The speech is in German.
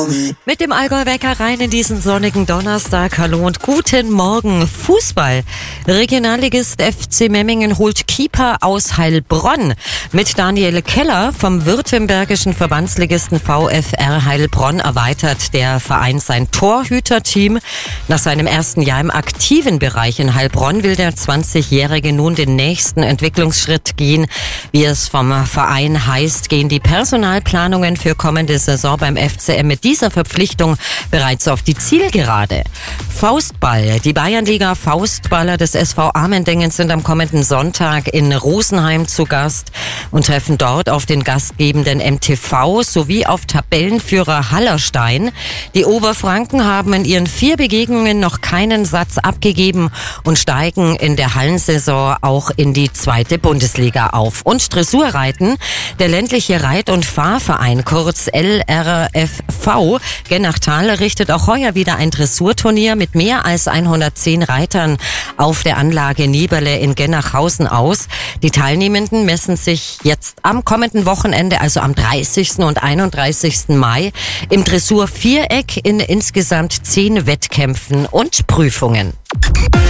Mit dem Allgäu-Wecker rein in diesen sonnigen Donnerstag. Hallo und guten Morgen. Fußball. Regionalligist FC Memmingen holt Keeper aus Heilbronn. Mit Daniel Keller vom württembergischen Verbandsligisten VfR Heilbronn erweitert der Verein sein Torhüterteam. Nach seinem ersten Jahr im aktiven Bereich in Heilbronn will der 20-Jährige nun den nächsten Entwicklungsschritt gehen. Wie es vom Verein heißt, gehen die Personalplanungen für kommende Saison beim FCM mit dieser Verpflichtung bereits auf die Zielgerade. Faustball. Die Bayernliga Faustballer des SV Amendingen sind am kommenden Sonntag in Rosenheim zu Gast und treffen dort auf den gastgebenden MTV sowie auf Tabellenführer Hallerstein. Die Oberfranken haben in ihren 4 Begegnungen noch keinen Satz abgegeben und steigen in der Hallensaison auch in die 2. Bundesliga auf. Und Dressurreiten. Der ländliche Reit- und Fahrverein, kurz LRFV Gennachtal, richtet auch heuer wieder ein Dressurturnier mit mehr als 110 Reitern auf der Anlage Nieberle in Gennachhausen aus. Die Teilnehmenden messen sich jetzt am kommenden Wochenende, also am 30. und 31. Mai, im Dressur-Viereck in insgesamt 10 Wettkämpfen und Prüfungen.